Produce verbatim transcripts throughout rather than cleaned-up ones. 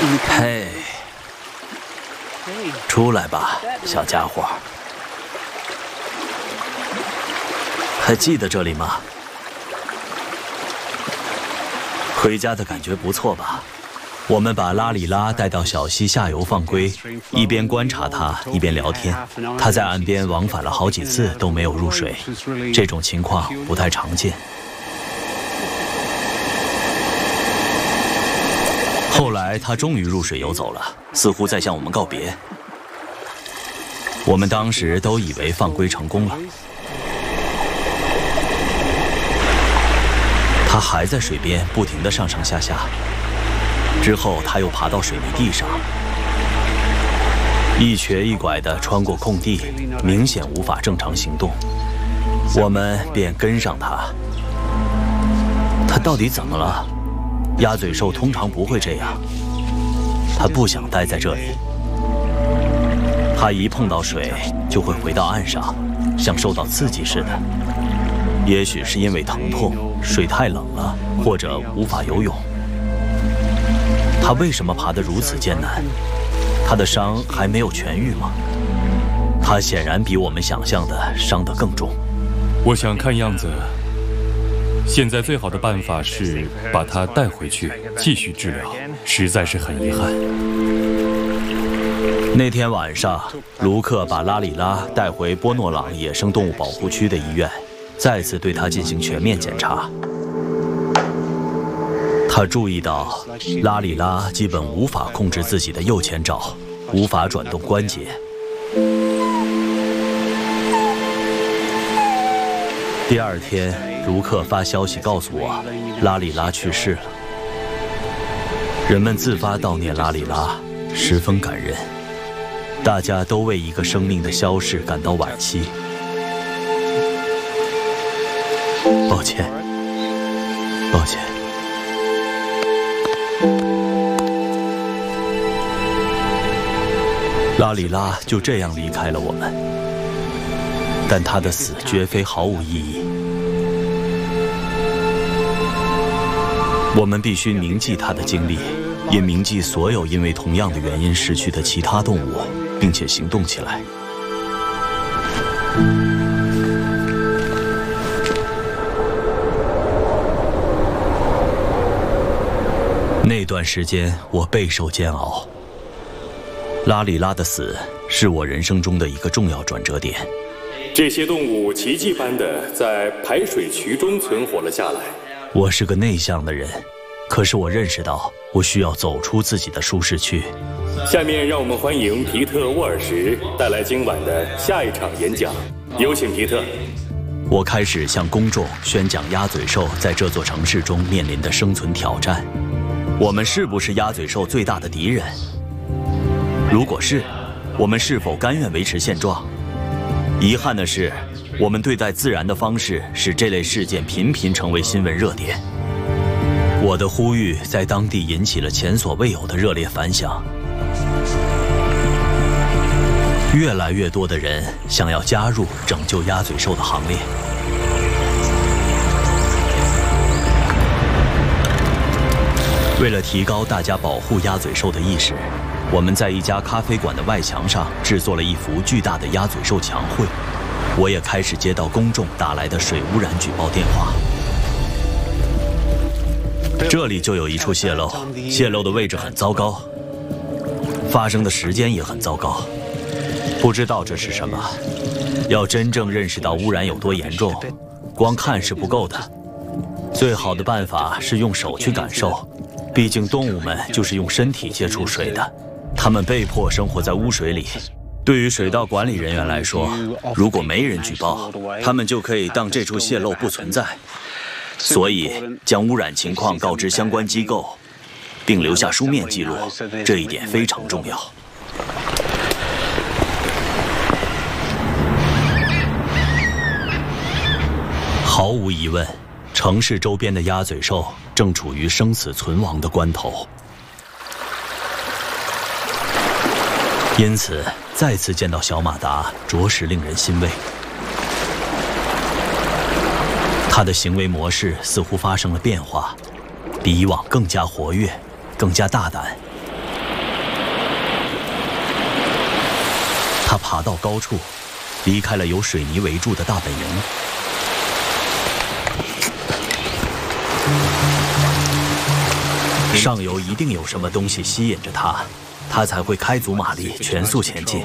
嘿，出来吧，小家伙。还记得这里吗？回家的感觉不错吧？我们把拉里拉带到小溪下游放归，一边观察他，一边聊天。他在岸边往返了好几次都没有入水，这种情况不太常见。后来他终于入水游走了，似乎在向我们告别。我们当时都以为放归成功了。他还在水边不停地上上下下，之后他又爬到水泥地上，一瘸一拐地穿过空地，明显无法正常行动。我们便跟上他。他到底怎么了？鸭嘴兽通常不会这样。他不想待在这里。他一碰到水就会回到岸上，像受到刺激似的。也许是因为疼痛，水太冷了，或者无法游泳。他为什么爬得如此艰难？他的伤还没有痊愈吗？他显然比我们想象的伤得更重。 我想看样子，现在最好的办法是把他带回去继续治疗，实在是很遗憾。 那天晚上，卢克把拉里拉带回波诺朗野生动物保护区的医院，再次对他进行全面检查。他注意到拉里拉基本无法控制自己的右前爪，无法转动关节。第二天，卢克发消息告诉我，拉里拉去世了。人们自发悼念拉里拉，十分感人。大家都为一个生命的消逝感到惋惜。抱歉，抱歉。拉里拉就这样离开了我们，但他的死绝非毫无意义。我们必须铭记他的经历，也铭记所有因为同样的原因逝去的其他动物，并且行动起来。那段时间我备受煎熬。拉里拉的死是我人生中的一个重要转折点。 这些动物奇迹般的在排水渠中存活了下来。 我是个内向的人，可是我认识到我需要走出自己的舒适区。 下面让我们欢迎皮特·沃尔什带来今晚的下一场演讲。有请皮特。 我开始向公众宣讲鸭嘴兽在这座城市中面临的生存挑战。我们是不是鸭嘴兽最大的敌人？如果是，我们是否甘愿维持现状？遗憾的是，我们对待自然的方式使这类事件频频成为新闻热点。我的呼吁在当地引起了前所未有的热烈反响。越来越多的人想要加入拯救鸭嘴兽的行列。为了提高大家保护鸭嘴兽的意识，我们在一家咖啡馆的外墙上制作了一幅巨大的鸭嘴兽墙绘。我也开始接到公众打来的水污染举报电话。这里就有一处泄漏，泄漏的位置很糟糕，发生的时间也很糟糕。不知道这是什么。要真正认识到污染有多严重，光看是不够的。最好的办法是用手去感受，毕竟动物们就是用身体接触水的，它们被迫生活在污水里。对于水道管理人员来说，如果没人举报，他们就可以当这处泄漏不存在。所以，将污染情况告知相关机构，并留下书面记录，这一点非常重要。毫无疑问，城市周边的鸭嘴兽正处于生死存亡的关头。因此，再次见到小马达，着实令人欣慰。他的行为模式似乎发生了变化，比以往更加活跃，更加大胆。 他爬到高处，离开了由水泥围住的大本营。上游一定有什么东西吸引着他，他才会开足马力，全速前进。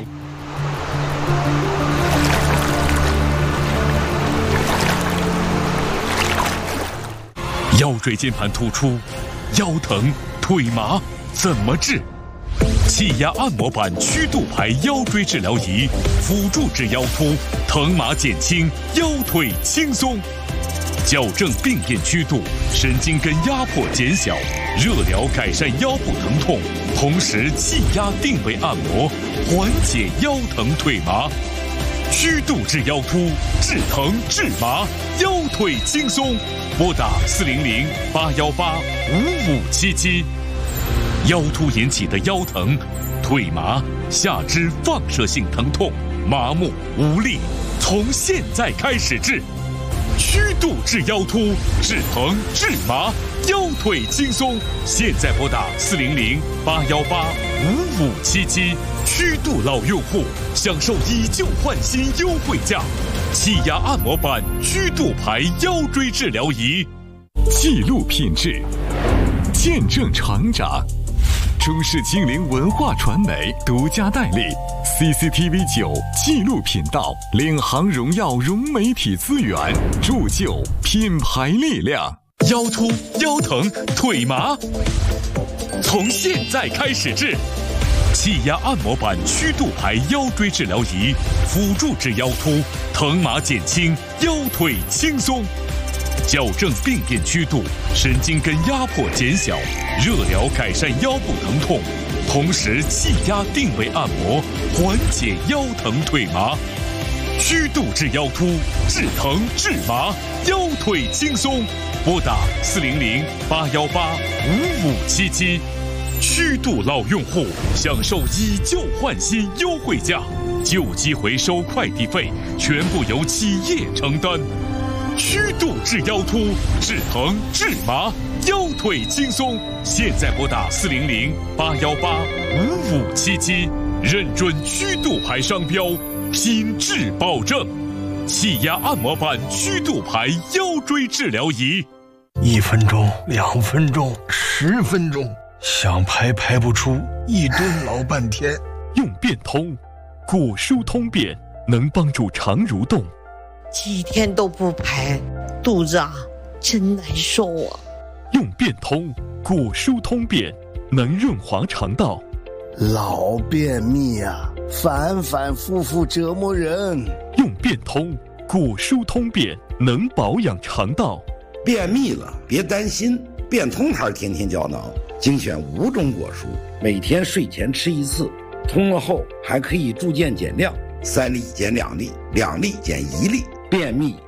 腰椎间盘突出，腰疼、腿麻，怎么治？气压按摩板曲度牌腰椎治疗仪，辅助治腰突，疼麻减轻，腰腿轻松。矫正病变曲度，神经根压迫减小，热疗改善腰部疼痛，同时气压定位按摩，缓解腰疼腿麻。曲度治腰突，治疼治麻，腰腿轻松。拨打四零零八幺八五五七七。腰突引起的腰疼、腿麻、下肢放射性疼痛、麻木无力，从现在开始治。曲度治腰突，治疼治麻，腰腿轻松。现在拨打四零零八幺八五五七七。曲度老用户享受以旧换新优惠价，气压按摩板曲度牌腰椎治疗仪， 记录品质，见证成长。中视精灵文化传媒独家代理 C C T V 九纪录频道，领航荣耀融媒体资源，铸就品牌力量。 腰突、腰疼、腿麻，从现在开始治。气压按摩板曲度牌腰椎治疗仪，辅助治腰突，疼麻减轻，腰腿轻松。矫正病变曲度，神经根压迫减小，热疗改善腰部疼痛，同时气压定位按摩，缓解腰疼腿麻。曲度治腰突，治疼治麻，腰腿轻松。拨打四零零八幺八五五七七。曲度老用户享受以旧换新优惠价，旧机回收快递费全部由企业承担。曲度治腰突，治疼治麻，腰腿轻松。现在拨打四零零八幺八五五七七，认准曲度牌商标，品质保证。气压按摩板曲度牌腰椎治疗仪， 一分钟、两分钟、十分钟，想排排不出，一蹲老半天。 用变通，骨疏通便，能帮助肠蠕动。 几天都不排，肚子啊真难受啊。 用变通，骨疏通便，能润滑肠道。 老便秘啊，反反复复折磨人。 用变通，骨疏通便，能保养肠道。 便秘了别担心，变通牌天天胶囊精选五种果蔬，每天睡前吃一次，通了后还可以逐渐减量，三粒减两粒，两粒减一粒。便秘